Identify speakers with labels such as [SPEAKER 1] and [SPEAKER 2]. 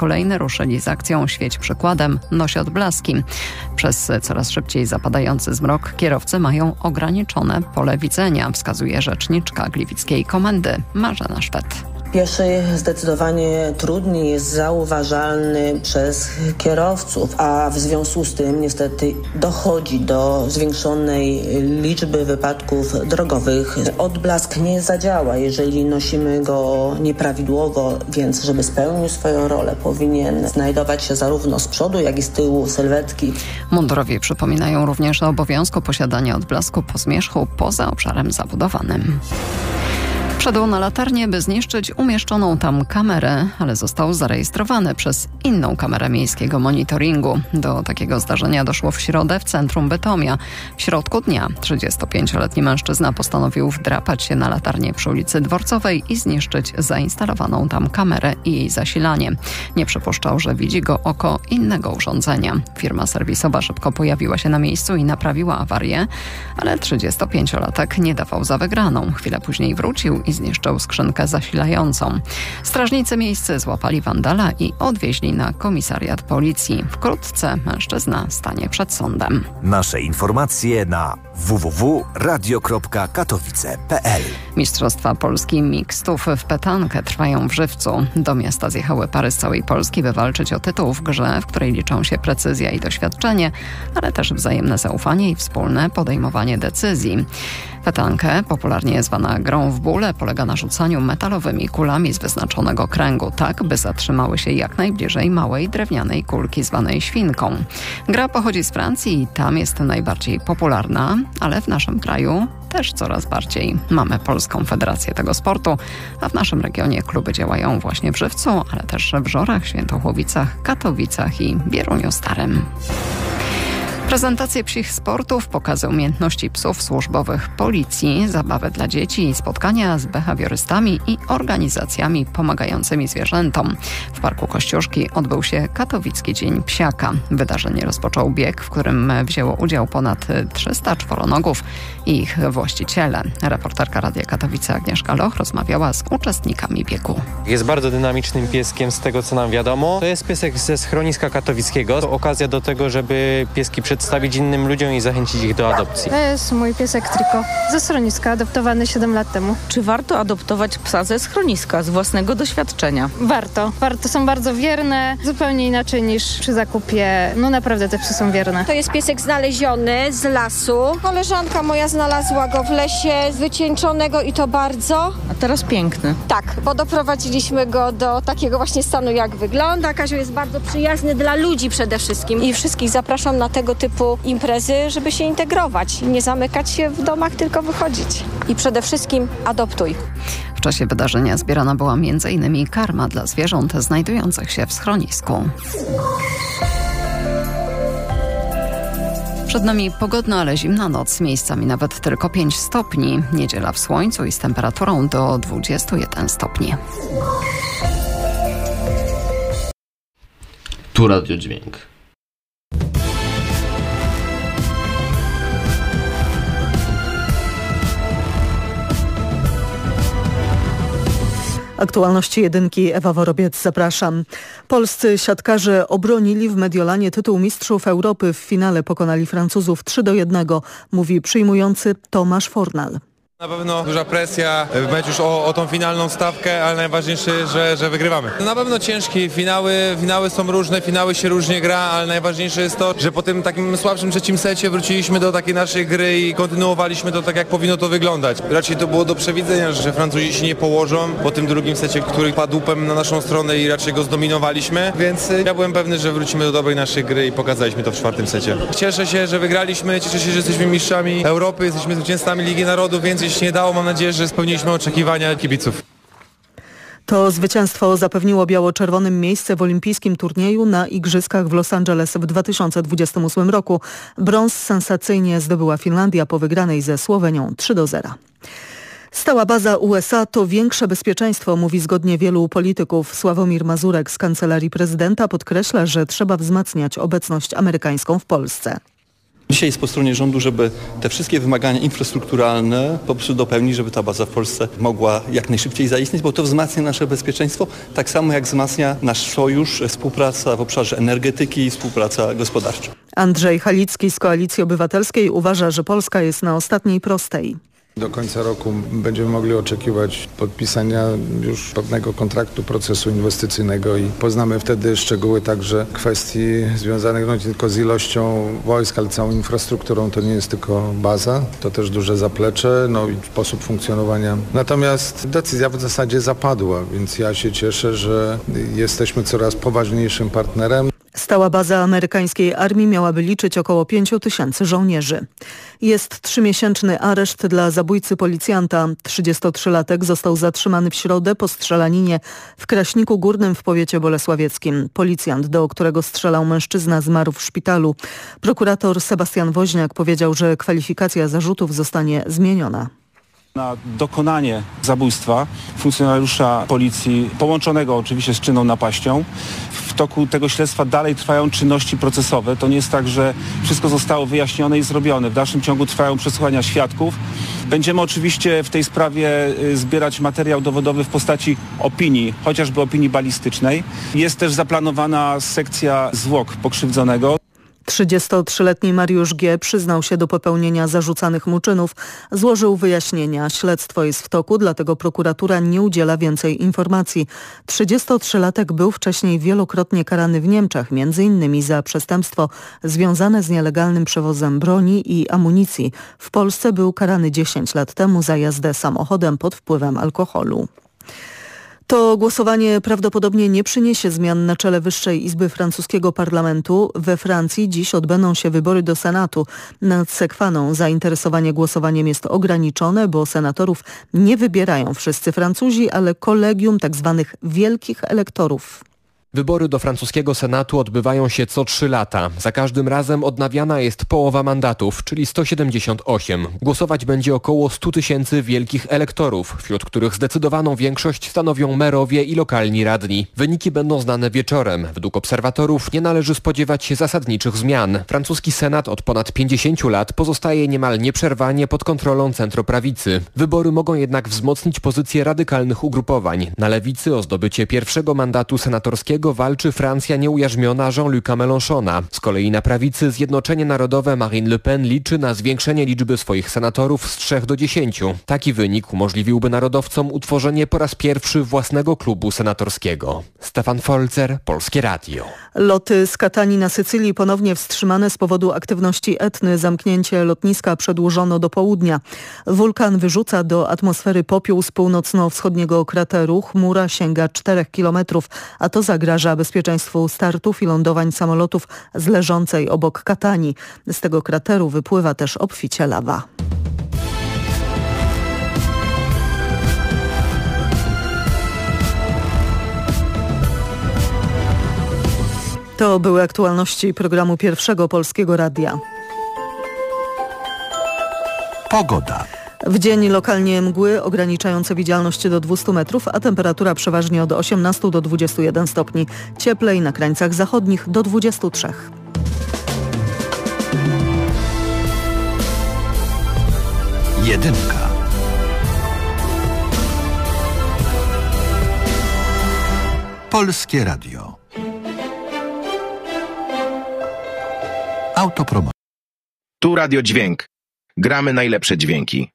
[SPEAKER 1] kolejny ruszyli z akcją Świeć przykładem, noś odblaski. Przez coraz szybciej zapadający zmrok kierowcy mają ograniczone pole widzenia, wskazuje rzeczniczka Gliwickiej Komendy Marzena Szwed.
[SPEAKER 2] Pieszy zdecydowanie trudniej jest zauważalny przez kierowców, a w związku z tym niestety dochodzi do zwiększonej liczby wypadków drogowych. Odblask nie zadziała, jeżeli nosimy go nieprawidłowo, więc żeby spełnił swoją rolę, powinien znajdować się zarówno z przodu, jak i z tyłu sylwetki.
[SPEAKER 1] Mundurowi przypominają również o obowiązku posiadania odblasku po zmierzchu poza obszarem zabudowanym. Wszedł na latarnię, by zniszczyć umieszczoną tam kamerę, ale został zarejestrowany przez inną kamerę miejskiego monitoringu. Do takiego zdarzenia doszło w środę w centrum Bytomia. W środku dnia 35-letni mężczyzna postanowił wdrapać się na latarnię przy ulicy Dworcowej i zniszczyć zainstalowaną tam kamerę i jej zasilanie. Nie przypuszczał, że widzi go oko innego urządzenia. Firma serwisowa szybko pojawiła się na miejscu i naprawiła awarię, ale 35-latek nie dawał za wygraną. Chwilę później wrócił i zniszczył skrzynkę zasilającą. Strażnicy miejscy złapali wandala i odwieźli na komisariat policji. Wkrótce mężczyzna stanie przed sądem.
[SPEAKER 3] Nasze informacje na www.radio.katowice.pl.
[SPEAKER 1] Mistrzostwa Polski mixtów w petankę trwają w Żywcu. Do miasta zjechały pary z całej Polski, by walczyć o tytuł w grze, w której liczą się precyzja i doświadczenie, ale też wzajemne zaufanie i wspólne podejmowanie decyzji. Petankę, popularnie zwana grą w bóle, polega na rzucaniu metalowymi kulami z wyznaczonego kręgu, tak by zatrzymały się jak najbliżej małej drewnianej kulki zwanej świnką. Gra pochodzi z Francji i tam jest najbardziej popularna, ale w naszym kraju też coraz bardziej. Mamy Polską Federację tego sportu, a w naszym regionie kluby działają właśnie w Żywcu, ale też w Żorach, Świętochłowicach, Katowicach i Bieruniu Starym. Prezentacje psich sportów, pokazy umiejętności psów służbowych policji, zabawy dla dzieci i spotkania z behawiorystami i organizacjami pomagającymi zwierzętom. W Parku Kościuszki odbył się Katowicki Dzień Psiaka. Wydarzenie rozpoczął bieg, w którym wzięło udział ponad 300 czworonogów i ich właściciele. Reporterka Radia Katowice Agnieszka Loch rozmawiała z uczestnikami biegu.
[SPEAKER 4] Jest bardzo dynamicznym pieskiem z tego, co nam wiadomo. To jest piesek ze schroniska katowickiego. To okazja do tego, żeby pieski przedstawić innym ludziom i zachęcić ich do adopcji.
[SPEAKER 5] To jest mój piesek Triko ze schroniska, adoptowany 7 lat temu.
[SPEAKER 6] Czy warto adoptować psa ze schroniska z własnego doświadczenia?
[SPEAKER 5] Warto. Są bardzo wierne, zupełnie inaczej niż przy zakupie. No naprawdę te psy są wierne.
[SPEAKER 7] To jest piesek znaleziony z lasu. Koleżanka moja znalazła go w lesie, wycieńczonego i to bardzo.
[SPEAKER 6] A teraz piękny.
[SPEAKER 7] Tak, bo doprowadziliśmy go do takiego właśnie stanu, jak wygląda. Kazio jest bardzo przyjazny dla ludzi przede wszystkim i wszystkich zapraszam na tego typu imprezy, żeby się integrować. Nie zamykać się w domach, tylko wychodzić. I przede wszystkim adoptuj.
[SPEAKER 1] W czasie wydarzenia zbierana była m.in. karma dla zwierząt znajdujących się w schronisku. Przed nami pogodna, ale zimna noc, miejscami nawet tylko 5 stopni. Niedziela w słońcu i z temperaturą do 21 stopni.
[SPEAKER 8] Tu Radio Dźwięk.
[SPEAKER 9] Aktualności jedynki, Ewa Worobiec, zapraszam. Polscy siatkarze obronili w Mediolanie tytuł mistrzów Europy. W finale pokonali Francuzów 3-1, mówi przyjmujący Tomasz Fornal.
[SPEAKER 10] Na pewno duża presja, mecz już o tą finalną stawkę, ale najważniejsze, że wygrywamy. Na pewno ciężki, finały są różne, finały się różnie gra, ale najważniejsze jest to, że po tym takim słabszym trzecim secie wróciliśmy do takiej naszej gry i kontynuowaliśmy to tak, jak powinno to wyglądać. Raczej to było do przewidzenia, że Francuzi się nie położą po tym drugim secie, który padł łupem na naszą stronę i raczej go zdominowaliśmy, więc ja byłem pewny, że wrócimy do dobrej naszej gry i pokazaliśmy to w czwartym secie. Cieszę się, że wygraliśmy, cieszę się, że jesteśmy mistrzami Europy, jesteśmy zwycięzcami Ligi Narodów, więc jeśli nie dało, mam nadzieję, że spełniliśmy oczekiwania kibiców.
[SPEAKER 9] To zwycięstwo zapewniło biało-czerwonym miejsce w olimpijskim turnieju na Igrzyskach w Los Angeles w 2028 roku. Brąz sensacyjnie zdobyła Finlandia po wygranej ze Słowenią 3-0. Stała baza USA to większe bezpieczeństwo, mówi zgodnie wielu polityków. Sławomir Mazurek z Kancelarii Prezydenta podkreśla, że trzeba wzmacniać obecność amerykańską w Polsce.
[SPEAKER 8] Dzisiaj jest po stronie rządu, żeby te wszystkie wymagania infrastrukturalne po prostu dopełnić, żeby ta baza w Polsce mogła jak najszybciej zaistnieć, bo to wzmacnia nasze bezpieczeństwo, tak samo jak wzmacnia nasz sojusz, współpraca w obszarze energetyki i współpraca gospodarcza.
[SPEAKER 9] Andrzej Halicki z Koalicji Obywatelskiej uważa, że Polska jest na ostatniej prostej.
[SPEAKER 11] Do końca roku będziemy mogli oczekiwać podpisania już pewnego kontraktu, procesu inwestycyjnego i poznamy wtedy szczegóły także kwestii związanych nie tylko z ilością wojsk, ale całą infrastrukturą. To nie jest tylko baza, to też duże zaplecze, i sposób funkcjonowania. Natomiast decyzja w zasadzie zapadła, więc ja się cieszę, że jesteśmy coraz poważniejszym partnerem.
[SPEAKER 9] Stała baza amerykańskiej armii miałaby liczyć około 5000 żołnierzy. Jest 3-miesięczny areszt dla zabójcy policjanta. 33-latek został zatrzymany w środę po strzelaninie w Kraśniku Górnym w powiecie bolesławieckim. Policjant, do którego strzelał mężczyzna, zmarł w szpitalu. Prokurator Sebastian Woźniak powiedział, że kwalifikacja zarzutów zostanie zmieniona.
[SPEAKER 12] Na dokonanie zabójstwa funkcjonariusza policji, połączonego oczywiście z czynną napaścią. W toku tego śledztwa dalej trwają czynności procesowe. To nie jest tak, że wszystko zostało wyjaśnione i zrobione. W dalszym ciągu trwają przesłuchania świadków. Będziemy oczywiście w tej sprawie zbierać materiał dowodowy w postaci opinii, chociażby opinii balistycznej. Jest też zaplanowana sekcja zwłok pokrzywdzonego.
[SPEAKER 9] 33-letni Mariusz G. przyznał się do popełnienia zarzucanych mu czynów, złożył wyjaśnienia. Śledztwo jest w toku, dlatego prokuratura nie udziela więcej informacji. 33-latek był wcześniej wielokrotnie karany w Niemczech, m.in. za przestępstwo związane z nielegalnym przewozem broni i amunicji. W Polsce był karany 10 lat temu za jazdę samochodem pod wpływem alkoholu. To głosowanie prawdopodobnie nie przyniesie zmian na czele Wyższej Izby francuskiego parlamentu. We Francji dziś odbędą się wybory do Senatu. Nad sekwaną zainteresowanie głosowaniem jest ograniczone, bo senatorów nie wybierają wszyscy Francuzi, ale kolegium tzw. wielkich elektorów.
[SPEAKER 13] Wybory do francuskiego Senatu odbywają się co 3 lata. Za każdym razem odnawiana jest połowa mandatów, czyli 178. Głosować będzie około 100 000 wielkich elektorów, wśród których zdecydowaną większość stanowią merowie i lokalni radni. Wyniki będą znane wieczorem. Według obserwatorów nie należy spodziewać się zasadniczych zmian. Francuski Senat od ponad 50 lat pozostaje niemal nieprzerwanie pod kontrolą centroprawicy. Wybory mogą jednak wzmocnić pozycję radykalnych ugrupowań. Na lewicy o zdobycie pierwszego mandatu senatorskiego walczy Francja nieujarzmiona Jean-Luca Mélenchona. Z kolei na prawicy Zjednoczenie Narodowe Marine Le Pen liczy na zwiększenie liczby swoich senatorów z 3 do 10. Taki wynik umożliwiłby narodowcom utworzenie po raz pierwszy własnego klubu senatorskiego. Stefan Folzer, Polskie Radio.
[SPEAKER 9] Loty z Katani na Sycylii ponownie wstrzymane z powodu aktywności Etny. Zamknięcie lotniska przedłużono do południa. Wulkan wyrzuca do atmosfery popiół z północno-wschodniego krateru. Chmura sięga 4 kilometrów, a to zagraża bezpieczeństwu startów i lądowań samolotów z leżącej obok Katani. Z tego krateru wypływa też obficie lawa. To były aktualności programu Pierwszego Polskiego Radia.
[SPEAKER 3] Pogoda.
[SPEAKER 9] W dzień lokalnie mgły ograniczające widzialność do 200 metrów, a temperatura przeważnie od 18 do 21 stopni. Cieplej na krańcach zachodnich do 23.
[SPEAKER 3] Jedynka. Polskie Radio. Autopromocja.
[SPEAKER 14] Tu Radio Dźwięk. Gramy najlepsze dźwięki.